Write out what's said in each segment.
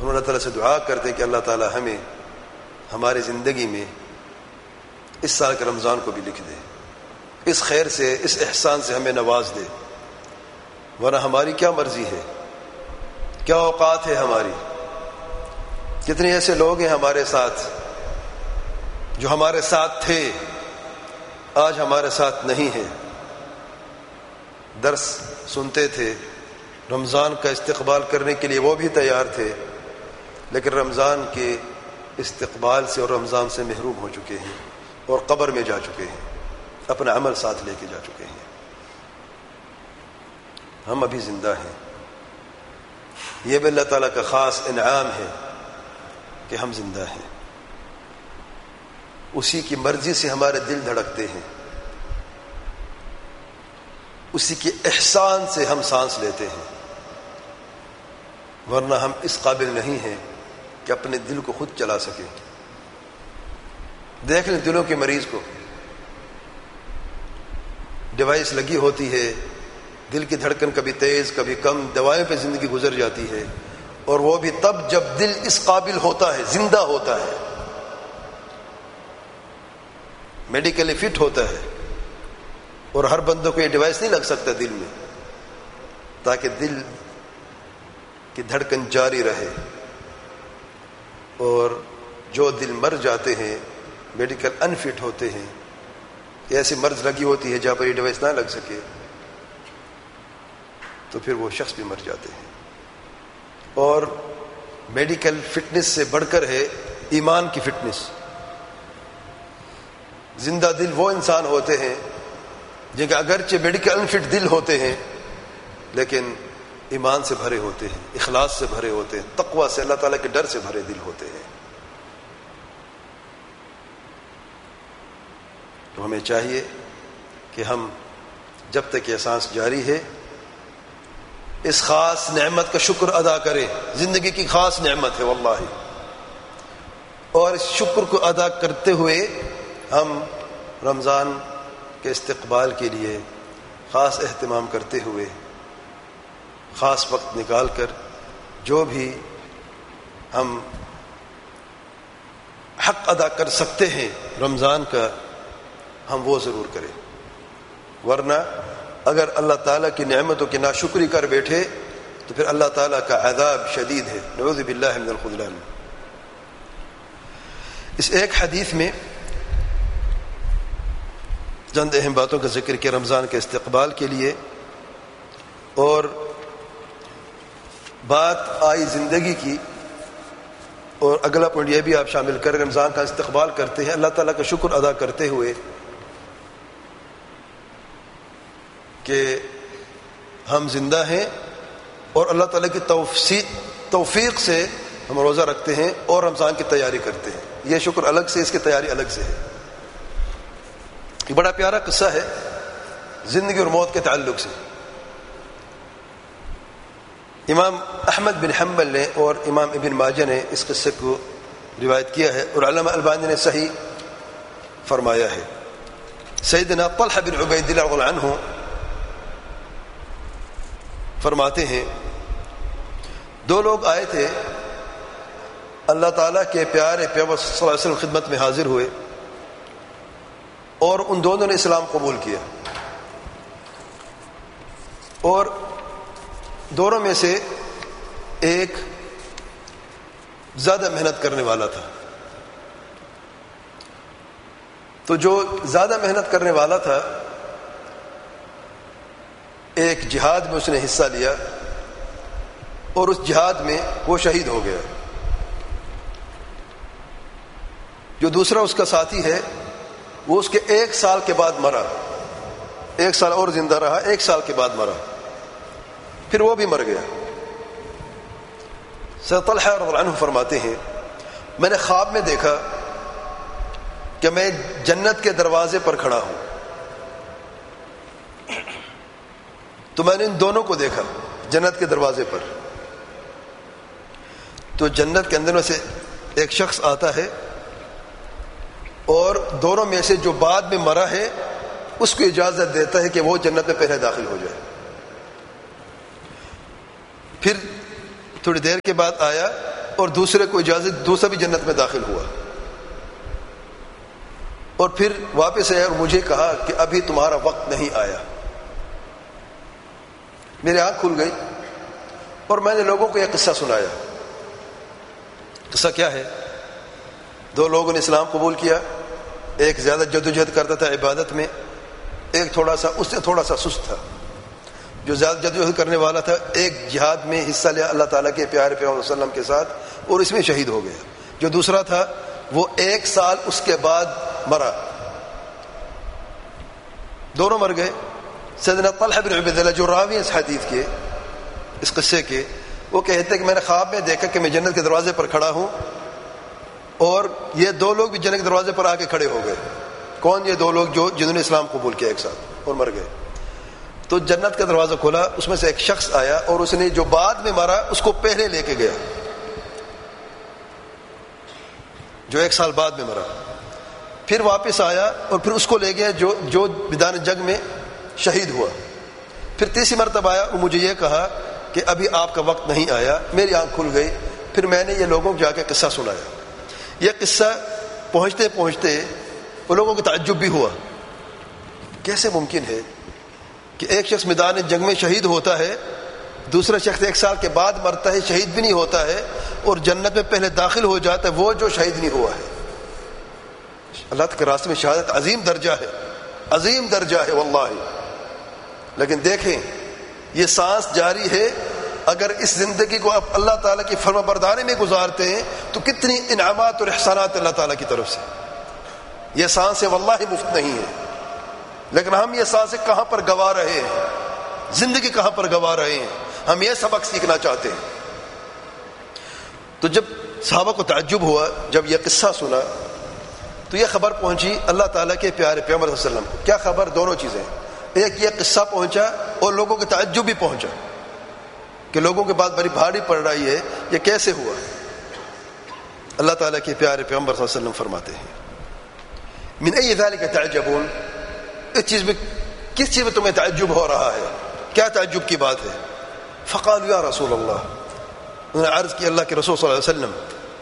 ہم اللہ تعالیٰ سے دعا کرتے ہیں کہ اللہ تعالیٰ ہمیں ہماری زندگی میں اس سال کے رمضان کو بھی لکھ دے، اس خیر سے، اس احسان سے ہمیں نواز دے، ورنہ ہماری کیا مرضی ہے، کیا اوقات ہے ہماری. کتنے ایسے لوگ ہیں ہمارے ساتھ جو ہمارے ساتھ تھے، آج ہمارے ساتھ نہیں ہیں. درس سنتے تھے، رمضان کا استقبال کرنے کے لیے وہ بھی تیار تھے، لیکن رمضان کے استقبال سے اور رمضان سے محروم ہو چکے ہیں اور قبر میں جا چکے ہیں، اپنا عمل ساتھ لے کے جا چکے ہیں. ہم ابھی زندہ ہیں. یہ بھی اللہ تعالیٰ کا خاص انعام ہے کہ ہم زندہ ہیں. اسی کی مرضی سے ہمارے دل دھڑکتے ہیں، اسی کے احسان سے ہم سانس لیتے ہیں، ورنہ ہم اس قابل نہیں ہیں کہ اپنے دل کو خود چلا سکیں. دیکھ لیں دلوں کے مریض کو، ڈیوائس لگی ہوتی ہے، دل کی دھڑکن کبھی تیز کبھی کم، دوائیں پہ زندگی گزر جاتی ہے، اور وہ بھی تب جب دل اس قابل ہوتا ہے، زندہ ہوتا ہے، میڈیکلی فٹ ہوتا ہے. اور ہر بندوں کو یہ ڈیوائس نہیں لگ سکتا دل میں، تاکہ دل کی دھڑکن جاری رہے. اور جو دل مر جاتے ہیں، میڈیکل انفٹ ہوتے ہیں، ایسی مرض لگی ہوتی ہے جہاں پر یہ ڈیوائس نہ لگ سکے، تو پھر وہ شخص بھی مر جاتے ہیں. اور میڈیکل فٹنس سے بڑھ کر ہے ایمان کی فٹنس. زندہ دل وہ انسان ہوتے ہیں جن کے اگرچہ میڈیکل انفٹ دل ہوتے ہیں لیکن ایمان سے بھرے ہوتے ہیں، اخلاص سے بھرے ہوتے ہیں، تقوی سے، اللہ تعالیٰ کے ڈر سے بھرے دل ہوتے ہیں. تو ہمیں چاہیے کہ ہم جب تک یہ سانس جاری ہے اس خاص نعمت کا شکر ادا کریں. زندگی کی خاص نعمت ہے واللہ، اور اس شکر کو ادا کرتے ہوئے ہم رمضان کے استقبال کے لیے خاص اہتمام کرتے ہوئے، خاص وقت نکال کر جو بھی ہم حق ادا کر سکتے ہیں رمضان کا، ہم وہ ضرور کریں. ورنہ اگر اللہ تعالیٰ کی نعمتوں کی ناشکری کر بیٹھے تو پھر اللہ تعالیٰ کا عذاب شدید ہے، نعوذ باللہ من الخذلان. اس ایک حدیث میں چند اہم باتوں کا ذکر کیا رمضان کے استقبال کے لیے، اور بات آئی زندگی کی. اور اگلا پوائنٹ یہ بھی آپ شامل کریں، رمضان کا استقبال کرتے ہیں اللہ تعالیٰ کا شکر ادا کرتے ہوئے کہ ہم زندہ ہیں، اور اللہ تعالیٰ کی توفیق سے ہم روزہ رکھتے ہیں اور رمضان کی تیاری کرتے ہیں. یہ شکر الگ سے، اس کی تیاری الگ سے ہے. یہ بڑا پیارا قصہ ہے زندگی اور موت کے تعلق سے. امام احمد بن حنبل نے اور امام ابن ماجہ نے اس قصے کو روایت کیا ہے، اور علامہ البانی نے صحیح فرمایا ہے. سیدنا طلحہ بن عبید اللہ رضی اللہ عنہ فرماتے ہیں، دو لوگ آئے تھے، اللہ تعالیٰ کے پیارے پیغمبر صلی اللہ علیہ وسلم خدمت میں حاضر ہوئے، اور ان دونوں نے اسلام قبول کیا. اور دونوں میں سے ایک زیادہ محنت کرنے والا تھا. تو جو زیادہ محنت کرنے والا تھا، ایک جہاد میں اس نے حصہ لیا اور اس جہاد میں وہ شہید ہو گیا. جو دوسرا اس کا ساتھی ہے وہ اس کے 1 سال کے بعد مرا، 1 سال اور زندہ رہا، 1 سال کے بعد مرا، پھر وہ بھی مر گیا. سیدنا طلحہ رضی اللہ عنہ فرماتے ہیں، میں نے خواب میں دیکھا کہ میں جنت کے دروازے پر کھڑا ہوں، تو میں نے ان دونوں کو دیکھا جنت کے دروازے پر. تو جنت کے اندر میں سے ایک شخص آتا ہے اور دونوں میں سے جو بعد میں مرا ہے اس کو اجازت دیتا ہے کہ وہ جنت میں پہلے داخل ہو جائے. پھر تھوڑی دیر کے بعد آیا اور دوسرے کو اجازت، دوسرا بھی جنت میں داخل ہوا، اور پھر واپس آیا اور مجھے کہا کہ ابھی تمہارا وقت نہیں آیا۔ میری آنکھ کھل گئی اور میں نے لوگوں کو یہ قصہ سنایا۔ قصہ کیا ہے؟ دو لوگوں نے اسلام قبول کیا، ایک زیادہ جدوجہد کرتا تھا عبادت میں، ایک تھوڑا سا اس سے تھوڑا سا سست تھا۔ جو زیادہ جدوجہد کرنے والا تھا ایک جہاد میں حصہ لیا اللہ تعالیٰ کے پیارے پیغمبر صلی اللہ علیہ وسلم کے ساتھ اور اس میں شہید ہو گیا۔ جو دوسرا تھا وہ 1 سال اس کے بعد مرا، دونوں مر گئے۔ سیدنا طلحہ بن عبید اللہ جو راوی اس حدیث کے، اس قصے کے، وہ کہتے ہیں کہ میں نے خواب میں دیکھا کہ میں جنت کے دروازے پر کھڑا ہوں اور یہ 2 لوگ بھی جنت کے دروازے پر آ کے کھڑے ہو گئے۔ کون؟ یہ 2 لوگ جنہوں نے اسلام قبول کیا ایک ساتھ اور مر گئے۔ تو جنت کا دروازہ کھولا، اس میں سے ایک شخص آیا اور اس نے جو بعد میں مرا اس کو پہلے لے کے گیا، جو 1 سال بعد میں مرا، پھر واپس آیا اور پھر اس کو لے گیا جو میدان جنگ میں شہید ہوا۔ پھر تیسری مرتبہ آیا اور مجھے یہ کہا کہ ابھی آپ کا وقت نہیں آیا۔ میری آنکھ کھل گئی، پھر میں نے یہ لوگوں کو جا کے قصہ سنایا۔ یہ قصہ پہنچتے پہنچتے وہ لوگوں کو تعجب بھی ہوا، کیسے ممکن ہے کہ ایک شخص میدان جنگ میں شہید ہوتا ہے، دوسرا شخص 1 سال کے بعد مرتا ہے، شہید بھی نہیں ہوتا ہے اور جنت میں پہلے داخل ہو جاتا ہے وہ جو شہید نہیں ہوا ہے۔ اللہ کے راستے میں شہادت عظیم درجہ ہے، عظیم درجہ ہے واللہ۔ لیکن دیکھیں یہ سانس جاری ہے، اگر اس زندگی کو آپ اللہ تعالیٰ کی فرما برداری میں گزارتے ہیں تو کتنی انعامات اور احسانات اللہ تعالیٰ کی طرف سے۔ یہ سانسیں واللہ مفت نہیں ہے، لیکن ہم یہ سانسیں کہاں پر گوا رہے ہیں، زندگی کہاں پر گوا رہے ہیں۔ ہم یہ سبق سیکھنا چاہتے ہیں۔ تو جب صحابہ کو تعجب ہوا، جب یہ قصہ سنا تو یہ خبر پہنچی اللہ تعالیٰ کے پیارے پیغمبر صلی اللہ علیہ وسلم کو۔ کیا خبر؟ دونوں چیزیں، ایک یہ قصہ پہنچا اور لوگوں کے تعجب بھی پہنچا کہ لوگوں کے بعد بڑی بھاری پڑ رہی ہے، یہ کیسے ہوا؟ اللہ تعالیٰ کے پیارے پیغمبر صلی اللہ علیہ وسلم فرماتے ہیں من ای ذلک تعجبون، اس چیز میں کس چیز میں تمہیں تعجب ہو رہا ہے؟ کیا تعجب کی بات ہے؟ فقالوا یا رسول اللہ، انہوں نے عرض کی اللہ کے رسول صلی اللہ علیہ وسلم،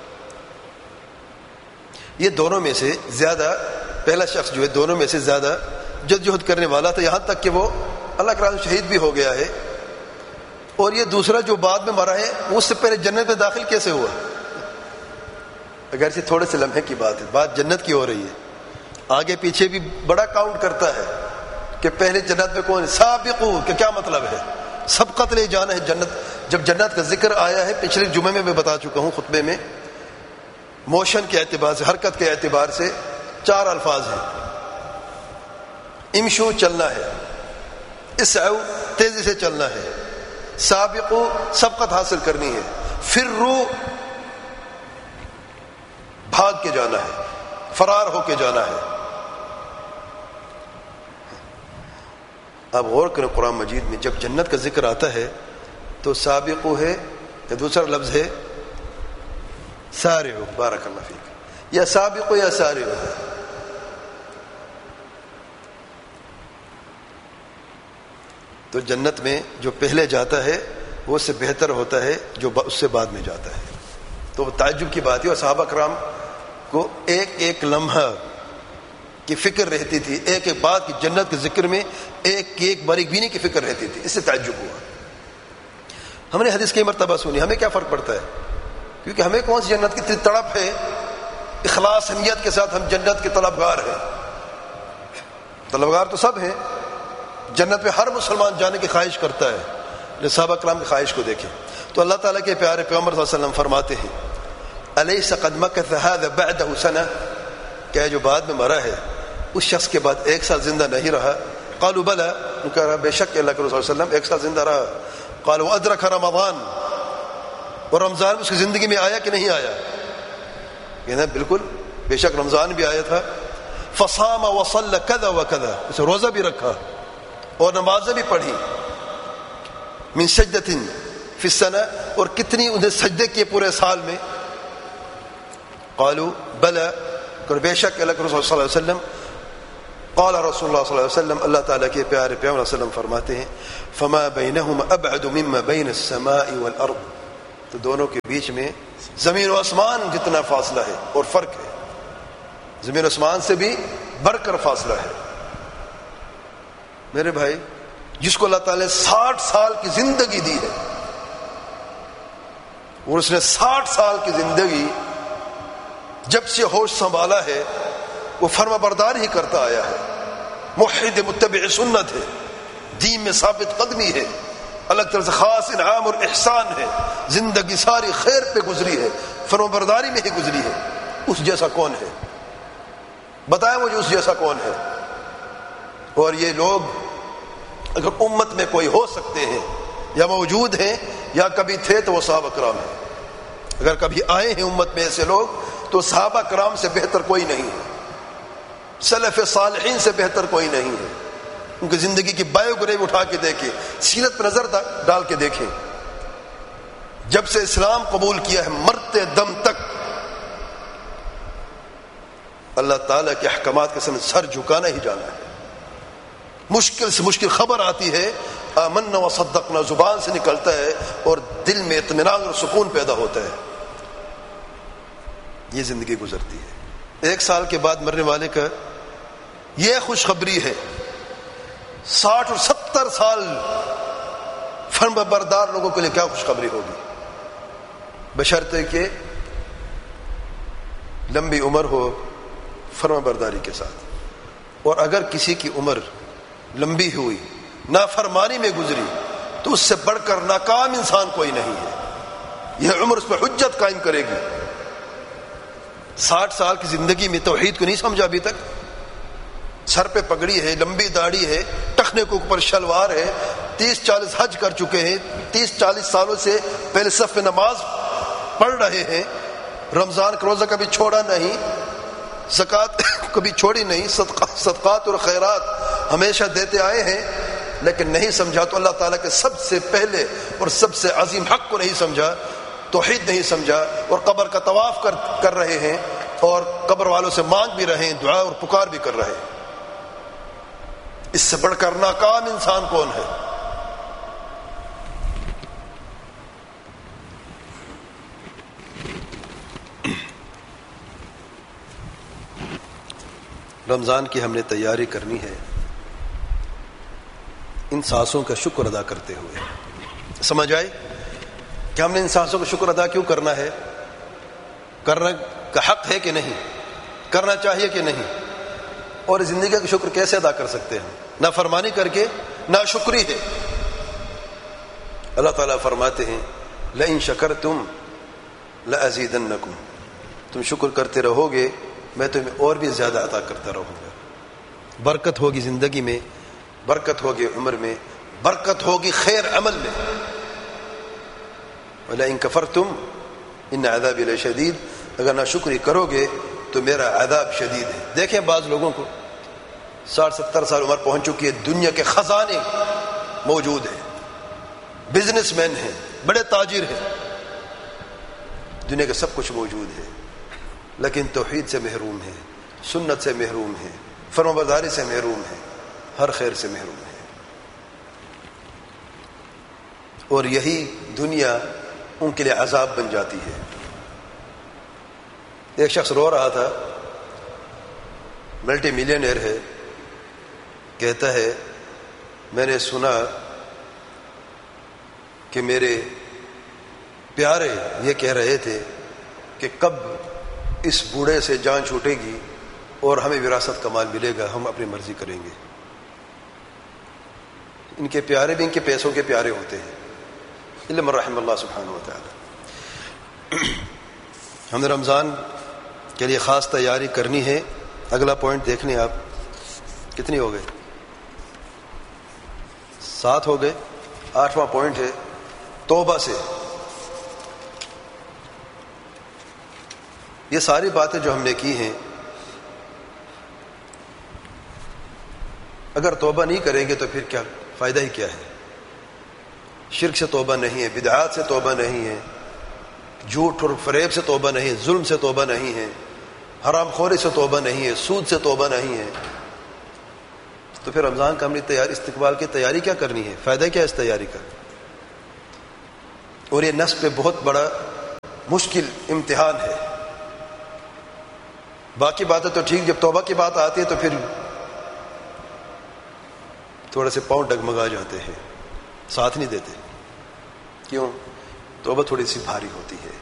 یہ دونوں میں سے زیادہ، پہلا شخص جو ہے دونوں میں سے زیادہ جدوجہد کرنے والا تھا، یہاں تک کہ وہ اللہ کے راستے شہید بھی ہو گیا ہے، اور یہ دوسرا جو بعد میں مرا ہے اس سے پہلے جنت میں داخل کیسے ہوا؟ اگرچہ تھوڑے سے لمحے کی بات ہے، بات جنت کی ہو رہی ہے، آگے پیچھے بھی بڑا کاؤنٹ کرتا ہے کہ پہلے جنت میں کون؟ سابقو، کہ کیا مطلب ہے؟ سبقت لے جانا ہے جنت۔ جب جنت کا ذکر آیا ہے، پچھلے جمعے میں بتا چکا ہوں خطبے میں، موشن کے اعتبار سے، حرکت کے اعتبار سے 4 الفاظ ہیں۔ امشو، چلنا ہے، اسعو، تیزی سے چلنا ہے، سابقو، سبقت حاصل کرنی ہے، فرو، بھاگ کے جانا ہے، فرار ہو کے جانا ہے۔ اب غور کریں قرآن مجید میں جب جنت کا ذکر آتا ہے تو سابقو ہے یا دوسرا لفظ ہے سارعو، بارک اللہ فیک، یا سابقو یا سارعو ہے۔ تو جنت میں جو پہلے جاتا ہے وہ اس سے بہتر ہوتا ہے جو اس سے بعد میں جاتا ہے۔ تو وہ تعجب کی بات ہے، اور صحابہ کرام کو ایک ایک لمحہ کی فکر رہتی تھی، ایک ایک بات کی جنت کے ذکر میں ایک ایک باریک بینی کی فکر رہتی تھی، اس سے تعجب ہوا۔ ہم نے حدیث کئی مرتبہ سنی، ہمیں کیا فرق پڑتا ہے؟ کیونکہ ہمیں کون سی جنت کی تڑپ ہے، اخلاص نیت کے ساتھ ہم جنت کے طلبگار ہیں۔ طلبگار تو سب ہیں، جنت میں ہر مسلمان جانے کی خواہش کرتا ہے، صحابہ کرام کی خواہش کو دیکھیں تو اللہ تعالیٰ کے پیارے پیغمبر صلی اللہ علیہ وسلم فرماتے ہیں الیس قد مکث هذا بعده سنہ، کیا جو بعد میں مرا ہے اس شخص کے بعد 1 سال زندہ نہیں رہا؟ قالوا بلا، کہا رہا بے شک اللہ کے رسول صلی اللہ علیہ وسلم 1 سال زندہ رہا۔ قالوا ادرک رمضان، اور رمضان اس کی زندگی میں آیا کہ نہیں آیا؟ کہنا بالکل، بے شک رمضان بھی آیا تھا۔ فصام وصلى كذا وكذا، اسے روزہ بھی رکھا اور نمازیں بھی پڑھی۔ من سجدۃ فی السنہ، اور کتنی انہیں سجدے کیے پورے سال میں؟ قالوا بلا، کہ بے شک اللہ کے رسول صلی اللہ علیہ وسلم۔ قال رسول اللہ صلی اللہ علیہ وسلم، اللہ تعالیٰ کے پیارے پیغمبر صلی اللہ علیہ وسلم فرماتے ہیں فما بینہما ابعد مما بین السماء والارض، تو دونوں کے بیچ میں زمین و آسمان جتنا فاصلہ ہے اور فرق ہے، زمین و آسمان سے بھی بڑھ کر فاصلہ ہے۔ میرے بھائی، جس کو اللہ تعالیٰ نے 60 سال کی زندگی دی ہے اور اس نے 60 سال کی زندگی جب سے ہوش سنبھالا ہے وہ فرما بردار ہی کرتا آیا ہے، موحد متبع سنت ہے، دین میں ثابت قدمی ہے، اللہ تعالیٰ سے خاص انعام اور احسان ہے، زندگی ساری خیر پہ گزری ہے، فرما برداری میں ہی گزری ہے۔ اس جیسا کون ہے؟ بتائیں مجھے اس جیسا کون ہے؟ اور یہ لوگ اگر امت میں کوئی ہو سکتے ہیں یا موجود ہیں یا کبھی تھے تو وہ صحابہ کرام ہیں۔ اگر کبھی آئے ہیں امت میں ایسے لوگ تو صحابہ کرام سے بہتر کوئی نہیں ہے، سلف صالحین سے بہتر کوئی نہیں ہے۔ ان کی زندگی کی بایوگرافی اٹھا کے دیکھیں، سیرت پر نظر ڈال کے دیکھیں، جب سے اسلام قبول کیا ہے مرتے دم تک اللہ تعالیٰ کے احکامات کے سامنے سر جھکانا ہی جانا ہے۔ مشکل سے مشکل خبر آتی ہے، آمنا و صدقنا زبان سے نکلتا ہے اور دل میں اطمینان اور سکون پیدا ہوتا ہے۔ یہ زندگی گزرتی ہے۔ 1 سال کے بعد مرنے والے کا یہ خوشخبری ہے، 60 اور 70 سال فرما بردار لوگوں کے لیے کیا خوشخبری ہوگی، بشرطے کہ لمبی عمر ہو فرما برداری کے ساتھ۔ اور اگر کسی کی عمر لمبی ہوئی نافرمانی میں گزری تو اس سے بڑھ کر ناکام انسان کوئی نہیں ہے، یہ عمر اس پہ حجت قائم کرے گی۔ 60 سال کی زندگی میں توحید کو نہیں سمجھا ابھی تک، سر پہ پگڑی ہے، لمبی داڑھی ہے، ٹخنے کے اوپر شلوار ہے، 30-40 حج کر چکے ہیں، 30-40 سالوں سے پہلے صف میں نماز پڑھ رہے ہیں، رمضان کا روزہ کبھی چھوڑا نہیں، زکوٰۃ کبھی چھوڑی نہیں، صدقات اور خیرات ہمیشہ دیتے آئے ہیں، لیکن نہیں سمجھا تو اللہ تعالیٰ کے سب سے پہلے اور سب سے عظیم حق کو نہیں سمجھا، توحید نہیں سمجھا، اور قبر کا طواف کر رہے ہیں اور قبر والوں سے مانگ بھی رہے ہیں، دعا اور پکار بھی کر رہے ہیں۔ اس سے بڑھ کر ناکام انسان کون ہے؟ رمضان کی ہم نے تیاری کرنی ہے ان سانسوں کا شکر ادا کرتے ہوئے۔ سمجھ آئے کہ ہم نے ان سانسوں کا شکر ادا کیوں کرنا ہے؟ کرنا کا حق ہے کہ نہیں؟ کرنا چاہیے کہ نہیں؟ اور زندگی کا شکر کیسے ادا کر سکتے ہیں؟ نافرمانی کر کے ناشکری ہے۔ اللہ تعالیٰ فرماتے ہیں لئن شکرتم لأزیدنکم، تم شکر کرتے رہو گے میں تمہیں اور بھی زیادہ عطا کرتا رہوں گا۔ برکت ہوگی زندگی میں، برکت ہوگی عمر میں، برکت ہوگی خیر عمل میں۔ وَلَئِن كَفَرْتُمْ إِنَّ عَذَابِي لَشَدِيدٌ، اگر ناشکری کرو گے تو میرا عذاب شدید ہے۔ دیکھیں بعض لوگوں کو 60-70 سال عمر پہنچ چکی ہے، دنیا کے خزانے موجود ہیں، بزنس مین ہیں، بڑے تاجر ہیں، دنیا کے سب کچھ موجود ہے، لیکن توحید سے محروم ہے، سنت سے محروم ہے، فرمانبرداری سے محروم ہے، ہر خیر سے محروم ہے۔ اور یہی دنیا ان کے لیے عذاب بن جاتی ہے۔ ایک شخص رو رہا تھا، ملٹی ملینئر ہے، کہتا ہے میں نے سنا کہ میرے پیارے یہ کہہ رہے تھے کہ کب اس بوڑھے سے جان چھوٹے گی اور ہمیں وراثت کا مال ملے گا، ہم اپنی مرضی کریں گے۔ ان کے پیارے بھی ان کے پیسوں کے پیارے ہوتے ہیں، الا من رحم اللہ سبحانہ وتعالی۔ ہم نے رمضان کے لیے خاص تیاری کرنی ہے۔ اگلا پوائنٹ دیکھ لیں آپ، کتنی ہو گئے؟ 7 ہو گئے۔ 8واں پوائنٹ ہے توبہ سے۔ یہ ساری باتیں جو ہم نے کی ہیں، اگر توبہ نہیں کریں گے تو پھر کیا فائدہ ہی کیا ہے؟ شرک سے توبہ نہیں ہے، بدعات سے توبہ نہیں ہے، جھوٹ اور فریب سے توبہ نہیں ہے، ظلم سے توبہ نہیں ہے، حرام خوری سے توبہ نہیں ہے، سود سے توبہ نہیں ہے، تو پھر رمضان کا ہم نے استقبال کی تیاری کیا کرنی ہے؟ فائدہ کیا ہے اس تیاری کا؟ اور یہ نفس پہ بہت بڑا مشکل امتحان ہے. باقی باتیں تو ٹھیک، جب توبہ کی بات آتی ہے تو پھر تھوڑے سے پاؤں ڈگمگا جاتے ہیں، ساتھ نہیں دیتے. کیوں؟ توبہ تھوڑی سی بھاری ہوتی ہے.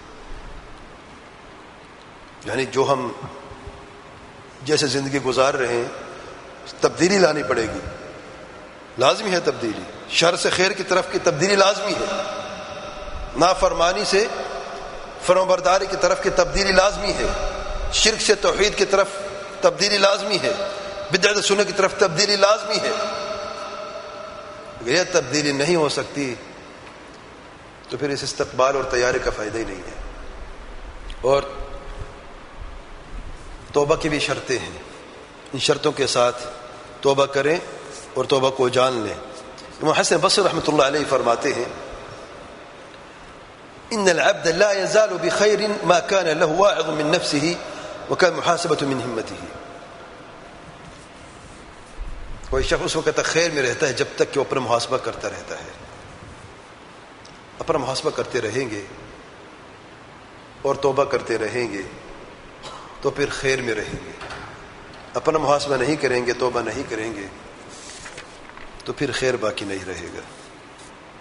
یعنی جو ہم جیسے زندگی گزار رہے ہیں تبدیلی لانی پڑے گی، لازمی ہے تبدیلی. شر سے خیر کی طرف کی تبدیلی لازمی ہے، نافرمانی سے فرمانبرداری کی طرف کی تبدیلی لازمی ہے، شرک سے توحید کی طرف تبدیلی لازمی ہے، بدعت سنت کی طرف تبدیلی لازمی ہے. اگر یہ تبدیلی نہیں ہو سکتی تو پھر اس استقبال اور تیاری کا فائدہ ہی نہیں ہے. اور توبہ کی بھی شرطیں ہیں، ان شرطوں کے ساتھ توبہ کریں اور توبہ کو جان لیں. امام حسن بصری رحمۃ اللہ علیہ فرماتے ہیں ان العبد لا يزال بخير ما كان له واعظ من نفسه وكان محاسبة من همته. کوئی شخص اس وقت تک خیر میں رہتا ہے جب تک کہ وہ اپنا محاسبہ کرتا رہتا ہے. اپنا محاسبہ کرتے رہیں گے اور توبہ کرتے رہیں گے تو پھر خیر میں رہیں گے. اپنا محاسبہ نہیں کریں گے، توبہ نہیں کریں گے تو پھر خیر باقی نہیں رہے گا.